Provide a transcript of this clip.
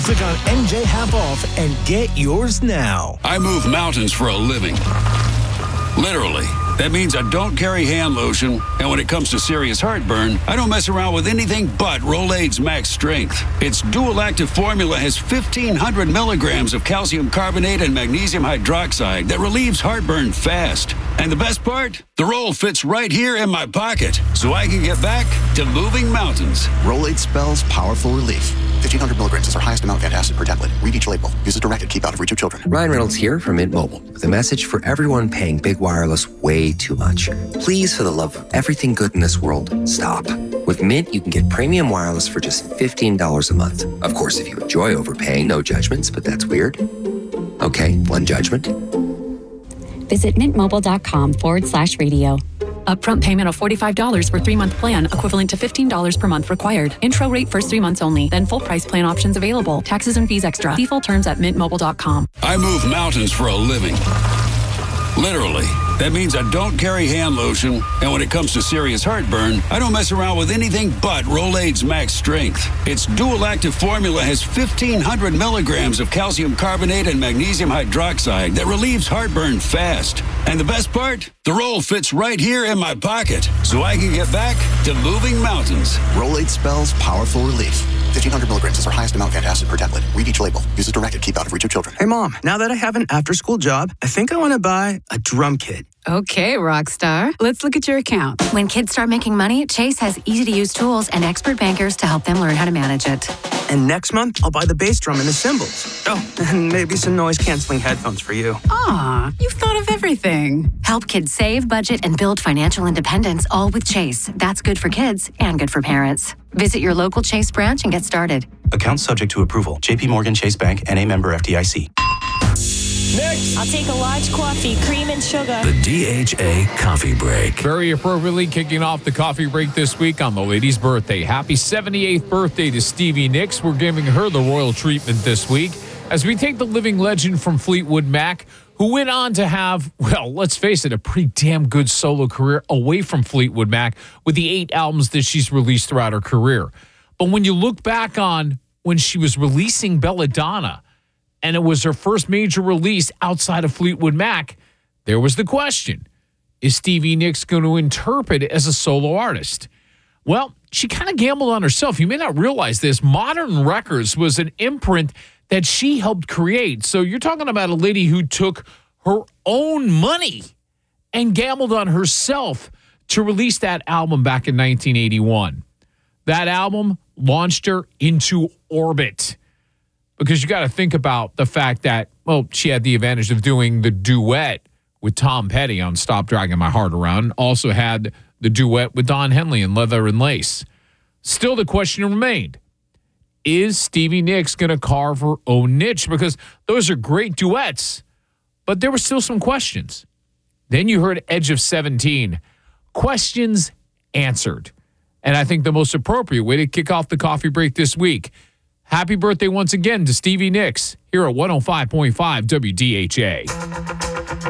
Click on NJ Half Off and get yours now. I move mountains for a living. Literally. That means I don't carry hand lotion, and when it comes to serious heartburn, I don't mess around with anything but Rolaids Max Strength. Its dual-active formula has 1,500 milligrams of calcium carbonate and magnesium hydroxide that relieves heartburn fast. And the best part? The roll fits right here in my pocket, so I can get back to moving mountains. Rolaids spells powerful relief. 1,500 milligrams is our highest amount of antacid per tablet. Read each label. Use as directed. Keep out of reach of children. Ryan Reynolds here from Mint Mobile with a message for everyone paying big wireless way too much. Please, for the love of everything good in this world, stop. With Mint, you can get premium wireless for just $15 a month. Of course, if you enjoy overpaying, no judgments, but that's weird. Okay, one judgment. Visit mintmobile.com/radio. Upfront payment of $45 for 3-month plan, equivalent to $15 per month required. Intro rate first 3 months only. Then full price plan options available. Taxes and fees extra. See full terms at mintmobile.com. I move mountains for a living. Literally. That means I don't carry hand lotion, and when it comes to serious heartburn, I don't mess around with anything but Rolaids Max Strength. Its dual-active formula has 1,500 milligrams of calcium carbonate and magnesium hydroxide that relieves heartburn fast. And the best part? The roll fits right here in my pocket, so I can get back to moving mountains. Rolaids spells powerful relief. 1,500 milligrams is our highest amount of antacid per tablet. Read each label. Use as directed. Keep out of reach of children. Hey, Mom, now that I have an after-school job, I think I want to buy a drum kit. Okay, Rockstar. Let's look at your account. When kids start making money, Chase has easy-to-use tools and expert bankers to help them learn how to manage it. And next month, I'll buy the bass drum and the cymbals. Oh, and maybe some noise-canceling headphones for you. Aw, you've thought of everything. Help kids save, budget, and build financial independence, all with Chase. That's good for kids and good for parents. Visit your local Chase branch and get started. Account subject to approval. J.P. Morgan Chase Bank, N.A. member FDIC. Next. I'll take a large coffee, cream and sugar. The DHA Coffee Break. Very appropriately kicking off the coffee break this week on the lady's birthday. Happy 78th birthday to Stevie Nicks. We're giving her the royal treatment this week as we take the living legend from Fleetwood Mac, who went on to have, well, let's face it, a pretty damn good solo career away from Fleetwood Mac with the 8 albums that she's released throughout her career. But when you look back on when she was releasing Belladonna, and it was her first major release outside of Fleetwood Mac, there was the question, is Stevie Nicks going to interpret it as a solo artist? Well, she kind of gambled on herself. You may not realize this. Modern Records was an imprint that she helped create. So you're talking about a lady who took her own money and gambled on herself to release that album back in 1981. That album launched her into orbit. Because you got to think about the fact that, well, she had the advantage of doing the duet with Tom Petty on Stop Dragging My Heart Around. Also had the duet with Don Henley in Leather and Lace. Still, the question remained, is Stevie Nicks going to carve her own niche? Because those are great duets, but there were still some questions. Then you heard Edge of 17. Questions answered. And I think the most appropriate way to kick off the coffee break this week, happy birthday once again to Stevie Nicks here at 105.5 WDHA.